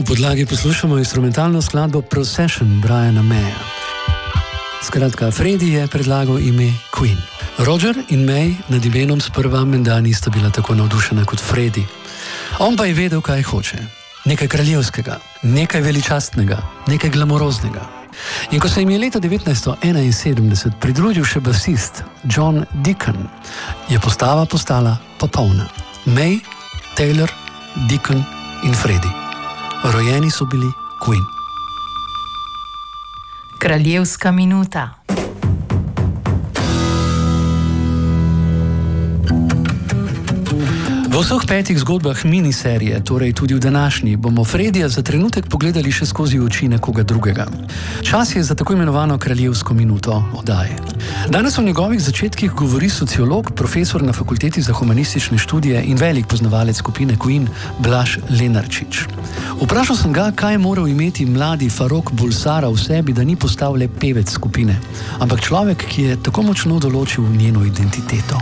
V podlagi poslušamo instrumentalno skladbo Procession Briana Maya. Skratka, Freddie je predlagal ime Queen. Roger in May nad imenom sprva menda nista bila tako navdušena kot Freddie. On pa je vedel, kaj hoče. Nekaj kraljevskega, nekaj veličastnega, nekaj glamuroznega. In ko se jim je leta 1971 pridružil še basist John Deacon, je postava postala popolna. May, Taylor, Deacon in Freddie. Rojeni so bili Queen. Kraljevska minuta. V vseh 5 zgodbah miniserije, torej tudi v današnji, bomo Freddija za trenutek pogledali še skozi oči nekoga drugega. Čas je za tako imenovano kraljevsko minuto oddaje. Danes o njegovih začetkih govori sociolog, profesor na Fakulteti za humanistične študije in velik poznavalec skupine Queen Blaž Lenarčič. Vprašal sem ga, kaj je moral imeti mladi Farrokh Bulsara v sebi, da ni postal le pevec skupine, ampak človek, ki je tako močno določil njeno identiteto.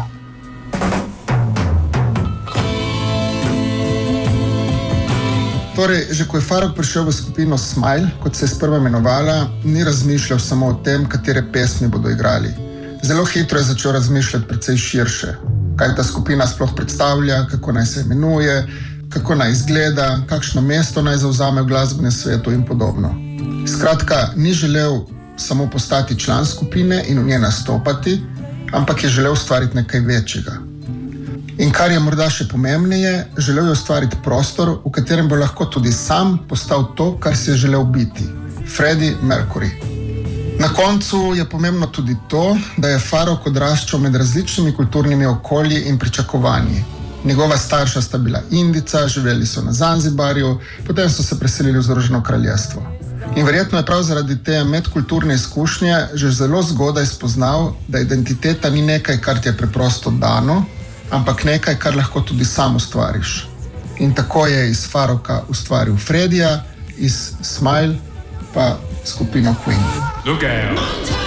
Torej, že ko je Farrokh prišel v skupino Smile, kot se je sprva imenovala, ni razmišljal samo o tem, katere pesmi bodo igrali. Zelo hitro je začel razmišljati precej širše. Kaj ta skupina sploh predstavlja, kako naj se imenuje, kako naj izgleda, kakšno mesto naj zavzame v glasbenem svetu in podobno. Skratka, ni želel samo postati član skupine in v njej nastopati, ampak je želel ustvariti nekaj večjega. In kar je morda še pomembneje, želel je ustvariti prostor, v katerem bo lahko tudi sam postal to, kar si je želel biti. Freddie Mercury. Na koncu je pomembno tudi to, da je Farrokh odraščal med različnimi kulturnimi okolji in pričakovanji. Njegova starša sta bila Indijca, živeli so na Zanzibarju, potem so se preselili v Združeno kraljestvo. In verjetno je prav zaradi te medkulturne izkušnje že zelo zgodaj spoznal, da identiteta ni nekaj, kar ti je preprosto dano, ampak nekaj, kar lahko tudi sam ustvariš. In tako je iz Farrokha ustvaril Freddija, iz Smile pa skupino Queen. Look out!